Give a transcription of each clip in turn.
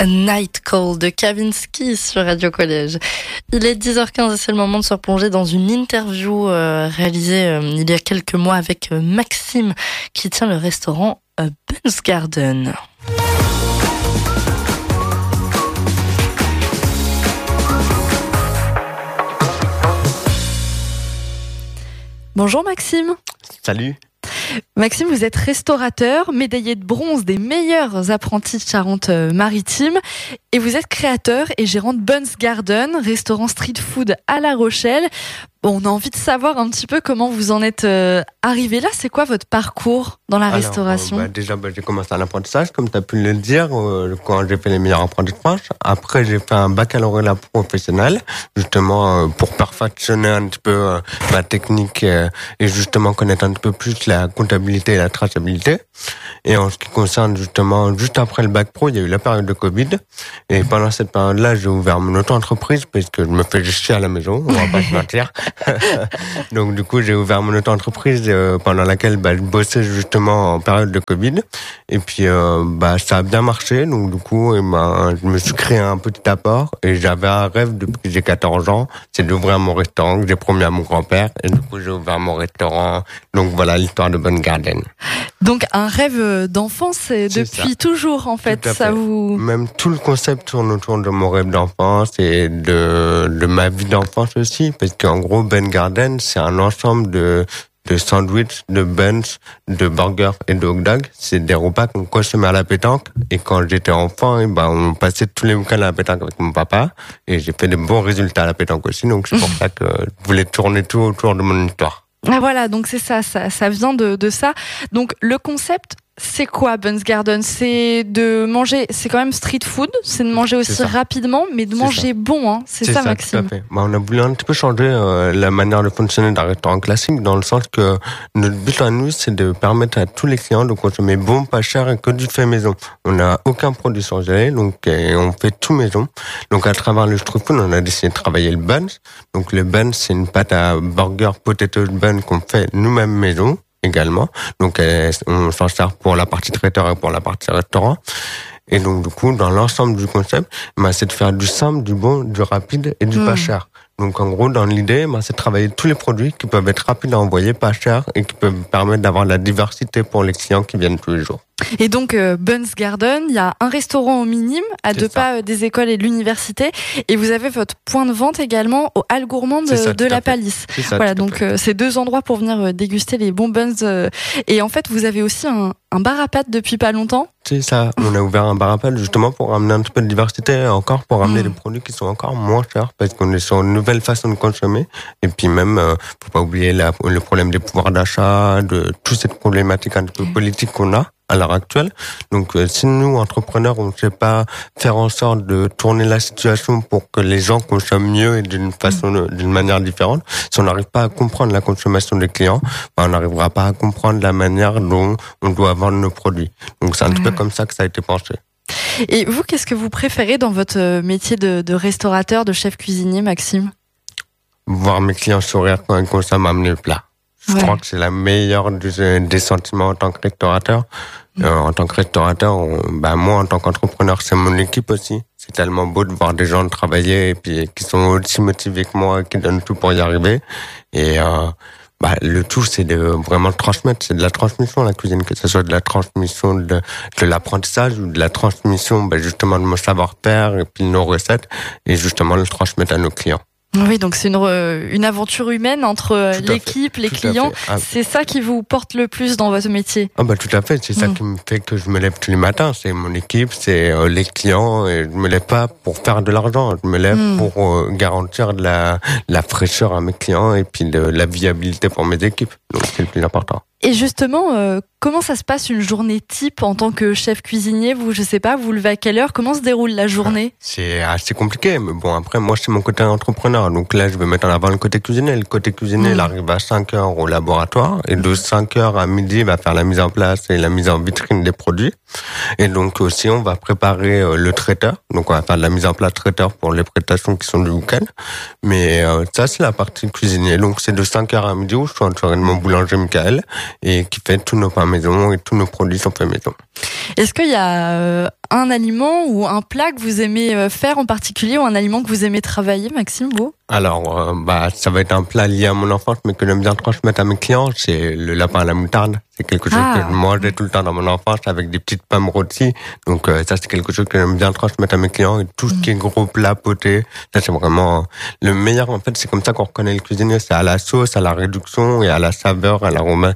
Night Call de Kavinsky sur Radio Collège. Il est 10h15 et c'est le moment de se replonger dans une interview réalisée il y a quelques mois avec Maxime qui tient le restaurant Bun's Garden. Bonjour Maxime. Salut. Maxime, vous êtes restaurateur, médaillé de bronze des meilleurs apprentis de Charente-Maritime et vous êtes créateur et gérant de Bun's Garden, restaurant street food à La Rochelle. Bon, on a envie de savoir un petit peu comment vous en êtes arrivé là. C'est quoi votre parcours dans la restauration ? Déjà, j'ai commencé à l'apprentissage, comme tu as pu le dire, quand j'ai fait les meilleurs apprentissages. Après, j'ai fait un baccalauréat professionnel, justement pour perfectionner un petit peu ma technique et justement connaître un petit peu plus la comptabilité et la traçabilité. Et en ce qui concerne justement, juste après le bac pro, il y a eu la période de Covid. Et pendant cette période-là, j'ai ouvert mon auto-entreprise parce que je me fais chier à la maison, on va pas se mentir. Donc du coup, j'ai ouvert mon auto-entreprise pendant laquelle je bossais justement en période de Covid. Et puis ça a bien marché. Donc du coup, je me suis créé un petit apport et j'avais un rêve depuis que j'ai 14 ans, c'est d'ouvrir mon restaurant que j'ai promis à mon grand-père. Et du coup, j'ai ouvert mon restaurant. Donc voilà l'histoire de Bun's Garden. Donc un rêve d'enfance depuis toujours en fait. Ça vous... Même tout le concept tourne autour de mon rêve d'enfance et de ma vie d'enfance aussi, parce qu'en gros Bun's Garden c'est un ensemble de sandwichs, de buns, de burgers et de hot dogs. C'est des repas qu'on consommait à la pétanque. Et quand j'étais enfant, on passait tous les week-ends à la pétanque avec mon papa. Et j'ai fait de bons résultats à la pétanque aussi. Donc c'est pour ça que je voulais tourner tout autour de mon histoire. Ah voilà, donc c'est ça vient de ça. Donc le concept, c'est quoi Bun's Garden ? C'est de manger, c'est quand même street food, c'est de manger aussi rapidement, mais de manger bon, hein. C'est ça Maxime. Tout à fait. On a voulu un petit peu changer la manière de fonctionner d'un restaurant classique, dans le sens que notre but à nous, c'est de permettre à tous les clients de consommer bon, pas cher et que du fait maison. On n'a aucun produit surgelé, donc on fait tout maison. Donc à travers le street food, on a décidé de travailler le buns. Donc le buns, c'est une pâte à burger potato bun qu'on fait nous-mêmes maison également. Donc on s'en sert pour la partie traiteur et pour la partie restaurant. Et donc du coup, dans l'ensemble du concept, c'est de faire du simple, du bon, du rapide et du pas cher. Donc en gros, dans l'idée, c'est de travailler tous les produits qui peuvent être rapides à envoyer, pas cher et qui peuvent permettre d'avoir de la diversité pour les clients qui viennent tous les jours. Et donc Bun's Garden, il y a un restaurant au Minime, à 2 pas des écoles et de l'université, et vous avez votre point de vente également au Halles Gourmandes de la Palisse. Voilà, donc c'est 2 endroits pour venir déguster les bons buns. Et en fait, vous avez aussi un bar à pâtes depuis pas longtemps. C'est ça, on a ouvert un bar à pâtes justement pour ramener un petit peu de diversité encore, pour ramener des produits qui sont encore moins chers, parce qu'on est sur une nouvelle façon de consommer. Et puis même, faut pas oublier le problème des pouvoirs d'achat, de toute cette problématique un peu politique qu'on a à l'heure actuelle. Donc si nous, entrepreneurs, on ne sait pas faire en sorte de tourner la situation pour que les gens consomment mieux et d'une manière différente, si on n'arrive pas à comprendre la consommation des clients, on n'arrivera pas à comprendre la manière dont on doit vendre nos produits. Donc c'est un petit peu comme ça que ça a été pensé. Et vous, qu'est-ce que vous préférez dans votre métier de restaurateur, de chef cuisinier, Maxime ? Voir mes clients sourire quand ils consomment amener le plat. Je crois que c'est la meilleure des sentiments en tant que restaurateur. En tant que restaurateur, moi, en tant qu'entrepreneur, c'est mon équipe aussi. C'est tellement beau de voir des gens travailler et puis qui sont aussi motivés que moi, qui donnent tout pour y arriver. Et le tout, c'est de vraiment transmettre. C'est de la transmission, la cuisine, que ce soit de la transmission de l'apprentissage ou de la transmission, justement, de mon savoir-faire et puis de nos recettes et justement le transmettre à nos clients. Oui, donc c'est une aventure humaine entre l'équipe, les clients. C'est ça qui vous porte le plus dans votre métier. Tout à fait. C'est ça qui me fait que je me lève tous les matins. C'est mon équipe, c'est les clients. Et je me lève pas pour faire de l'argent. Je me lève pour garantir de la fraîcheur à mes clients et puis de la viabilité pour mes équipes. Donc c'est le plus important. Et justement, comment ça se passe une journée type en tant que chef cuisinier ? Vous, je sais pas, vous levez à quelle heure ? Comment se déroule la journée ? C'est assez compliqué, mais bon, après, moi, c'est mon côté entrepreneur. Donc là, je vais mettre en avant le côté cuisinier. Le côté cuisinier, il arrive à 5 heures au laboratoire. Et de 5 heures à midi, il va faire la mise en place et la mise en vitrine des produits. Et donc aussi, on va préparer le traiteur. Donc on va faire de la mise en place traiteur pour les prestations qui sont du week-end. Mais ça, c'est la partie cuisinier. Donc c'est de 5 heures à midi où je suis entouré de mon boulanger Michael et qui fait tous nos pains maison et tous nos produits sont faits maison. Est-ce qu'il y a un aliment ou un plat que vous aimez faire en particulier, ou un aliment que vous aimez travailler, Maxime, vous? Alors, ça va être un plat lié à mon enfance, mais que j'aime bien transmettre à mes clients. C'est le lapin à la moutarde. C'est quelque chose que je mangeais tout le temps dans mon enfance avec des petites pommes rôties. Donc ça, c'est quelque chose que j'aime bien transmettre à mes clients. Et tout ce qui est gros plat poté, ça c'est vraiment le meilleur. En fait, c'est comme ça qu'on reconnaît le cuisinier. C'est à la sauce, à la réduction et à la saveur, à l'aroma,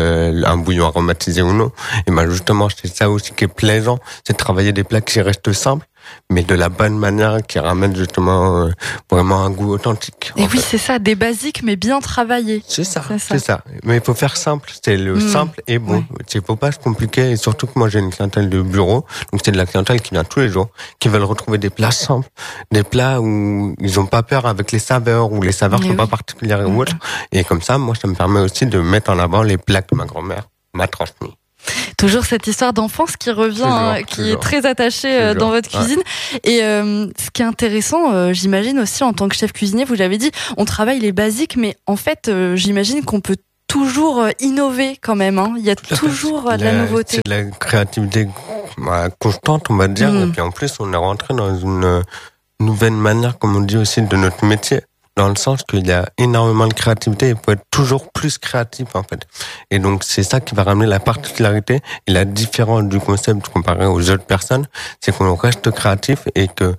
un bouillon aromatisé ou non. Et ben justement, c'est ça aussi qui est plaisant, c'est de travailler des plats qui restent simples, mais de la bonne manière, qui ramène justement vraiment un goût authentique. Et oui, c'est ça, des basiques mais bien travaillés. C'est ça. Mais il faut faire simple, c'est le simple et bon. Il faut pas se compliquer, et surtout que moi j'ai une clientèle de bureau, donc c'est de la clientèle qui vient tous les jours, qui veulent retrouver des plats simples, des plats où ils ont pas peur avec les saveurs, où les saveurs sont pas particulières ou autres. Et comme ça, moi ça me permet aussi de mettre en avant les plats que ma grand-mère m'a transmis. Toujours cette histoire d'enfance qui revient, qui est très attachée dans votre cuisine. Et ce qui est intéressant, j'imagine aussi en tant que chef cuisinier, vous l'avez dit, on travaille les basiques, mais en fait, j'imagine qu'on peut toujours innover quand même. Il y a toujours de la nouveauté. C'est de la créativité constante, on va dire. Et puis en plus, on est rentré dans une nouvelle manière, comme on dit aussi, de notre métier. Dans le sens qu'il y a énormément de créativité et il faut être toujours plus créatif, en fait. Et donc, c'est ça qui va ramener la particularité et la différence du concept comparé aux autres personnes. C'est qu'on reste créatif et que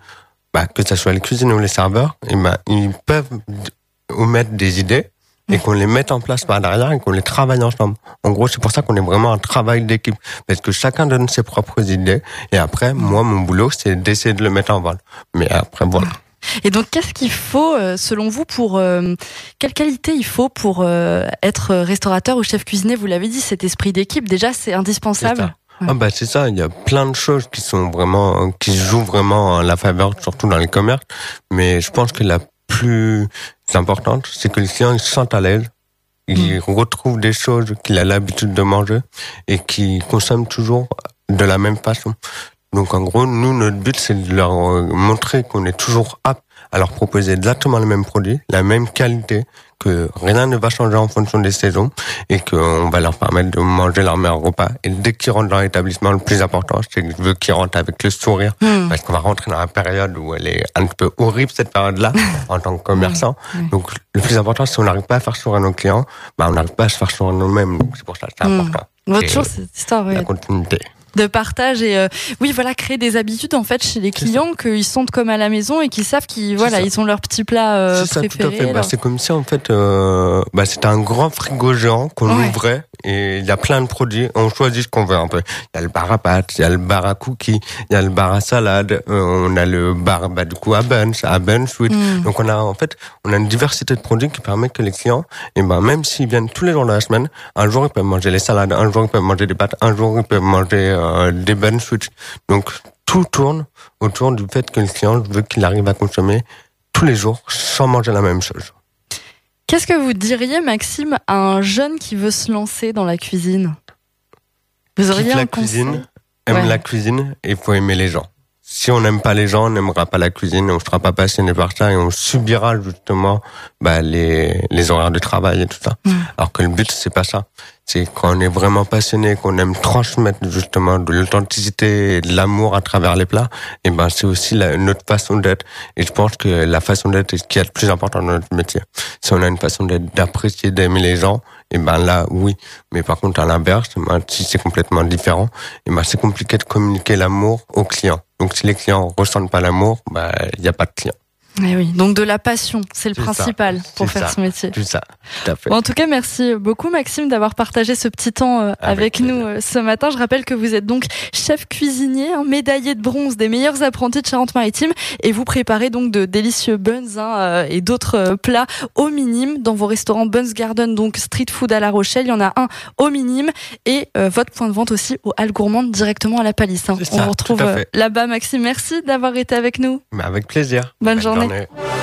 ça soit les cuisiniers ou les serveurs, ils peuvent omettre des idées et qu'on les mette en place par derrière et qu'on les travaille ensemble. En gros, c'est pour ça qu'on est vraiment un travail d'équipe. Parce que chacun donne ses propres idées et après, moi, mon boulot, c'est d'essayer de le mettre en vol. Mais après, voilà. Et donc, qu'est-ce qu'il faut, selon vous, quelle qualité il faut pour être restaurateur ou chef cuisinier? Vous l'avez dit, cet esprit d'équipe, déjà, c'est indispensable. C'est ça. Il y a plein de choses qui jouent vraiment la faveur, surtout dans les commerces. Mais je pense que la plus importante, c'est que le client il se sente à l'aise. Il retrouve des choses qu'il a l'habitude de manger et qu'il consomme toujours de la même façon. Donc en gros, nous, notre but, c'est de leur montrer qu'on est toujours apte à leur proposer exactement les mêmes produits, la même qualité, que rien ne va changer en fonction des saisons et qu'on va leur permettre de manger leur meilleur repas. Et dès qu'ils rentrent dans l'établissement, le plus important, c'est que je veux qu'ils rentrent avec le sourire, parce qu'on va rentrer dans la période où elle est un peu horrible, cette période-là, en tant que commerçant. Donc le plus important, si on n'arrive pas à faire sourire nos clients, on n'arrive pas à se faire sourire nous-mêmes. Donc c'est pour ça que c'est important. Toujours cette histoire, la continuité. De partage et créer des habitudes en fait chez les clients, qu'ils sentent comme à la maison et qu'ils savent qu'ils ont leur petit plat préféré. Tout à fait. C'est comme si en fait c'était un grand frigo géant qu'on ouvrait et il y a plein de produits, on choisit ce qu'on veut un peu. Il y a le bar à pâtes, il y a le bar à cookies, il y a le bar à salade, on a le bar du coup à bun sweet. Donc on a une diversité de produits qui permet que les clients même s'ils viennent tous les jours de la semaine, un jour ils peuvent manger les salades, un jour ils peuvent manger des pâtes, un jour ils peuvent manger des bun sweet. Donc tout tourne autour du fait que le client veut qu'il arrive à consommer tous les jours sans manger la même chose. Qu'est-ce que vous diriez, Maxime, à un jeune qui veut se lancer dans la cuisine? Vous auriez un conseil? Aime la cuisine et il faut aimer les gens. Si on n'aime pas les gens, on n'aimera pas la cuisine, on ne sera pas passionné par ça et on subira justement les horaires de travail et tout ça. Alors que le but, c'est pas ça. C'est quand on est vraiment passionné, qu'on aime transmettre justement de l'authenticité et de l'amour à travers les plats, c'est aussi notre façon d'être. Et je pense que la façon d'être est ce qu'il y a de plus important dans notre métier. Si on a une façon d'être, d'apprécier, d'aimer les gens, là, oui. Mais par contre, à l'inverse, si c'est complètement différent, c'est compliqué de communiquer l'amour aux clients. Donc si les clients ressentent pas l'amour, il n'y a pas de clients. Eh oui, donc de la passion, c'est le principal pour faire ce métier. C'est ça, tout à fait. En tout cas, merci beaucoup Maxime d'avoir partagé ce petit temps avec nous ce matin. Je rappelle que vous êtes donc chef cuisinier, médaillé de bronze des meilleurs apprentis de Charente-Maritime et vous préparez donc de délicieux buns et d'autres plats au minimum dans vos restaurants Buns Garden, donc street food à La Rochelle. Il y en a un au minimum et votre point de vente aussi au Halles Gourmandes directement à la Palisse. On vous retrouve là-bas. Maxime, merci d'avoir été avec nous. Avec plaisir. Bonne journée.